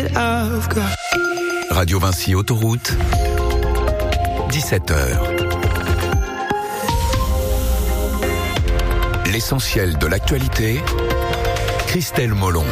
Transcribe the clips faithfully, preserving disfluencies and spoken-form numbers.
Radio Vinci Autoroute, dix-sept heures. L'essentiel de l'actualité, Christelle Molon.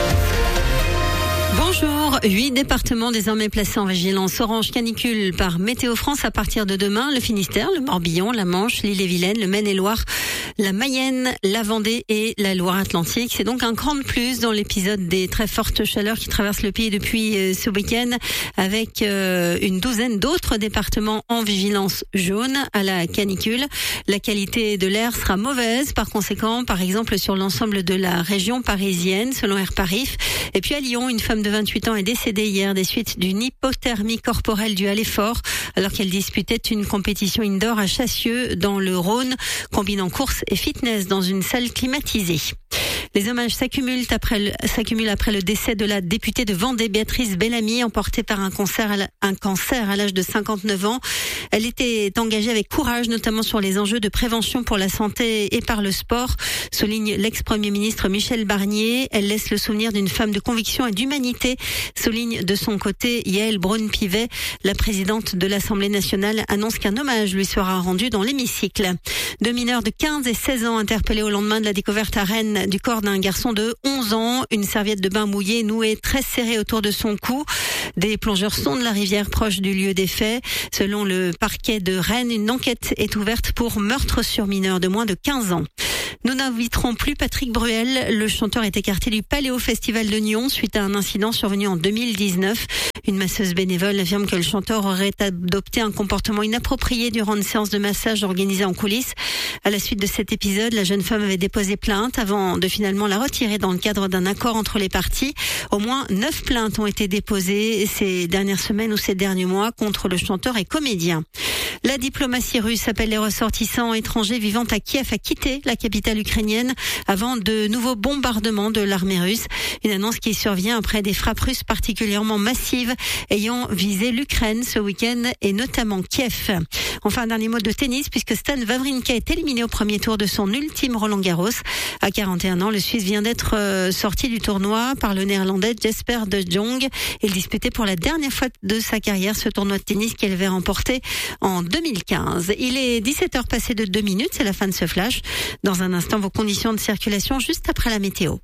Bonjour, huit départements désormais placés en vigilance orange canicule par Météo France à partir de demain. Le Finistère, le Morbihan, la Manche, l'Ille-et-Vilaine, le Maine-et-Loire, la Mayenne, la Vendée et la Loire-Atlantique. C'est donc un grand de plus dans l'épisode des très fortes chaleurs qui traversent le pays depuis euh, ce week-end, avec euh, une douzaine d'autres départements en vigilance jaune à la canicule. La qualité de l'air sera mauvaise, par conséquent, par exemple sur l'ensemble de la région parisienne, selon Air Paris. Et puis à Lyon, une femme de vingt-huit ans est décédée hier des suites d'une hypothermie corporelle due à l'effort, alors qu'elle disputait une compétition indoor à Chassieux dans le Rhône, combinant course et fitness dans une salle climatisée. Les hommages s'accumulent après le, s'accumulent après le décès de la députée de Vendée, Béatrice Bellamy, emportée par un cancer à, la, un cancer à l'âge de cinquante-neuf ans. Elle était engagée avec courage, notamment sur les enjeux de prévention pour la santé et par le sport, souligne l'ex-premier ministre Michel Barnier. Elle laisse le souvenir d'une femme de conviction et d'humanité, souligne de son côté Yaël Braun-Pivet. La présidente de l'Assemblée nationale annonce qu'un hommage lui sera rendu dans l'hémicycle. Deux mineurs de quinze et seize ans interpellés au lendemain de la découverte à Rennes du corps d'un garçon de onze ans, une serviette de bain mouillée nouée très serrée autour de son cou. Des plongeurs sondent la rivière proche du lieu des faits. Selon le parquet de Rennes, une enquête est ouverte pour meurtre sur mineur de moins de quinze ans. Nous n'inviterons plus Patrick Bruel. Le chanteur est écarté du Paléo Festival de Nyon suite à un incident survenu en deux mille dix-neuf. Une masseuse bénévole affirme que le chanteur aurait adopté un comportement inapproprié durant une séance de massage organisée en coulisses. À la suite de cet épisode, la jeune femme avait déposé plainte avant de finalement la retirer dans le cadre d'un accord entre les parties. Au moins neuf plaintes ont été déposées ces dernières semaines ou ces derniers mois contre le chanteur et comédien. La diplomatie russe appelle les ressortissants étrangers vivant à Kiev à quitter la capitale ukrainienne avant de nouveaux bombardements de l'armée russe. Une annonce qui survient après des frappes russes particulièrement massives ayant visé l'Ukraine ce week-end et notamment Kiev. Enfin, un dernier mot de tennis puisque Stan Wawrinka est éliminé au premier tour de son ultime Roland-Garros. À quarante et un ans, le Suisse vient d'être sorti du tournoi par le Néerlandais Jesper de Jong. Il disputait pour la dernière fois de sa carrière ce tournoi de tennis qu'il avait remporté en deux mille quinze. Il est dix-sept heures passées de deux minutes, c'est la fin de ce flash. Dans un instant, vos conditions de circulation juste après la météo.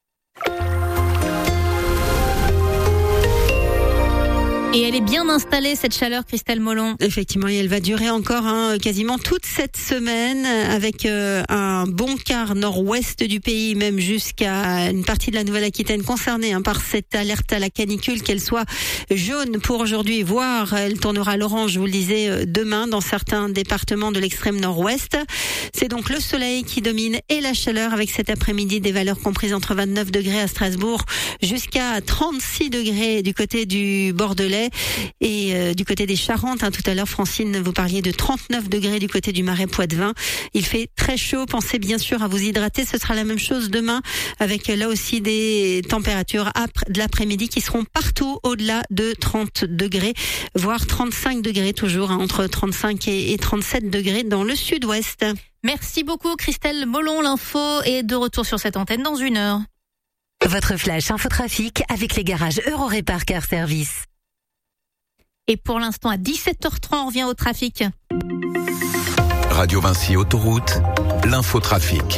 Et elle est bien installée, cette chaleur, Christelle Molon. Effectivement, et elle va durer encore hein, quasiment toute cette semaine avec euh, un bon quart nord-ouest du pays, même jusqu'à une partie de la Nouvelle-Aquitaine concernée hein, par cette alerte à la canicule, qu'elle soit jaune pour aujourd'hui, voire elle tournera à l'orange, je vous le disais, demain dans certains départements de l'extrême nord-ouest. C'est donc le soleil qui domine et la chaleur avec cet après-midi des valeurs comprises entre vingt-neuf degrés à Strasbourg jusqu'à trente-six degrés du côté du Bordelais. Et euh, du côté des Charentes, hein, tout à l'heure Francine, vous parliez de trente-neuf degrés du côté du Marais Poitevin. Il fait très chaud, pensez bien sûr à vous hydrater, ce sera la même chose demain avec là aussi des températures de l'après-midi qui seront partout au-delà de trente degrés, voire trente-cinq degrés toujours, hein, entre trente-cinq et trente-sept degrés dans le sud-ouest. Merci beaucoup Christelle Molon, l'info est de retour sur cette antenne dans une heure. Votre flash infotrafic avec les garages Eurorépar Car Service. Et pour l'instant, à dix-sept heures trente, on revient au trafic. Radio Vinci Autoroute, l'infotrafic.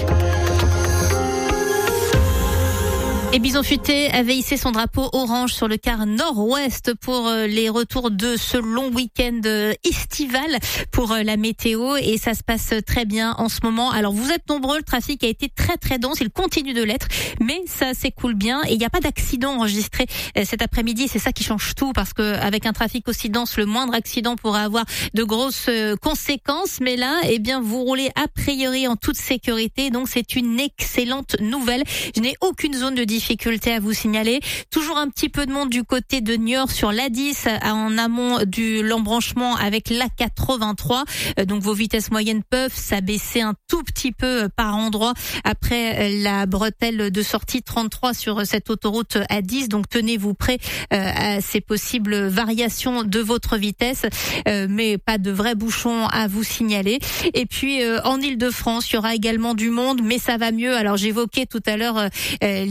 Et Bison Futé avait hissé son drapeau orange sur le quart nord-ouest pour les retours de ce long week-end estival pour la météo et ça se passe très bien en ce moment. Alors vous êtes nombreux, le trafic a été très très dense, il continue de l'être, mais ça s'écoule bien et il n'y a pas d'accident enregistré cet après-midi. C'est ça qui change tout parce que avec un trafic aussi dense, le moindre accident pourra avoir de grosses conséquences. Mais là, eh bien, vous roulez a priori en toute sécurité, donc c'est une excellente nouvelle. Je n'ai aucune zone de difficulté difficulté à vous signaler. Toujours un petit peu de monde du côté de Niort sur l'A dix en amont de l'embranchement avec l'A quatre-vingt-trois. Donc vos vitesses moyennes peuvent s'abaisser un tout petit peu par endroit après la bretelle de sortie trente-trois sur cette autoroute A dix. Donc tenez-vous prêts à ces possibles variations de votre vitesse, mais pas de vrais bouchons à vous signaler. Et puis en Île-de-France, il y aura également du monde, mais ça va mieux. Alors j'évoquais tout à l'heure l'effet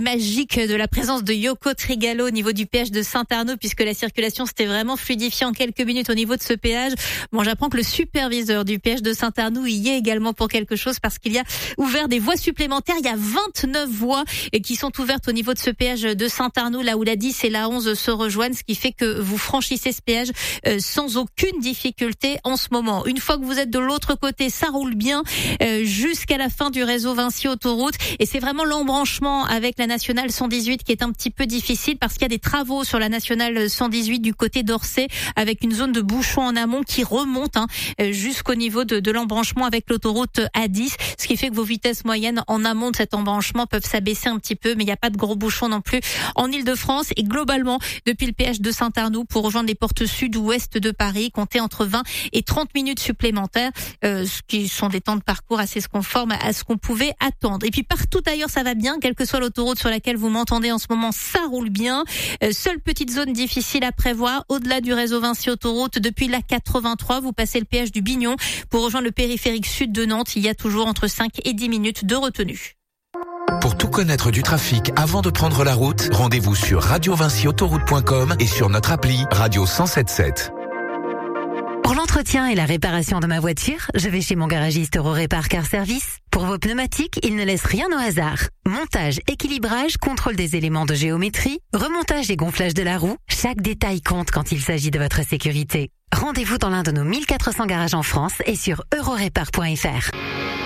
magique de la présence de Yoko Trigalo au niveau du péage de Saint-Arnaud, puisque la circulation s'était vraiment fluidifiée en quelques minutes au niveau de ce péage. Bon, j'apprends que le superviseur du péage de Saint-Arnaud y est également pour quelque chose, parce qu'il y a ouvert des voies supplémentaires. Il y a vingt-neuf voies qui sont ouvertes au niveau de ce péage de Saint-Arnaud, là où la dix et la onze se rejoignent, ce qui fait que vous franchissez ce péage sans aucune difficulté en ce moment. Une fois que vous êtes de l'autre côté, ça roule bien jusqu'à la fin du réseau Vinci Autoroute, et c'est vraiment l'embranchement avec la nationale cent dix-huit qui est un petit peu difficile, parce qu'il y a des travaux sur la nationale cent dix-huit du côté d'Orsay, avec une zone de bouchon en amont qui remonte hein, jusqu'au niveau de, de l'embranchement avec l'autoroute A dix, ce qui fait que vos vitesses moyennes en amont de cet embranchement peuvent s'abaisser un petit peu, mais il n'y a pas de gros bouchons non plus en Ile-de-France. Et globalement, depuis le péage de Saint-Arnoux pour rejoindre les portes sud ou ouest de Paris, comptez entre vingt et trente minutes supplémentaires, euh, ce qui sont des temps de parcours assez conformes à ce qu'on pouvait attendre. Et puis partout ailleurs, ça va bien, quelle que soit l'autoroute sur laquelle vous m'entendez en ce moment, ça roule bien. Euh, seule petite zone difficile à prévoir, au-delà du réseau Vinci Autoroute, depuis la quatre-vingt-trois, vous passez le péage du Bignon pour rejoindre le périphérique sud de Nantes. Il y a toujours entre cinq et dix minutes de retenue. Pour tout connaître du trafic avant de prendre la route, rendez-vous sur radio vinci autoroute point com et sur notre appli Radio cent sept sept. Pour l'entretien et la réparation de ma voiture, je vais chez mon garagiste Eurorépar Car Service. Pour vos pneumatiques, il ne laisse rien au hasard. Montage, équilibrage, contrôle des éléments de géométrie, remontage et gonflage de la roue, chaque détail compte quand il s'agit de votre sécurité. Rendez-vous dans l'un de nos mille quatre cents garages en France et sur eurorépar point f r.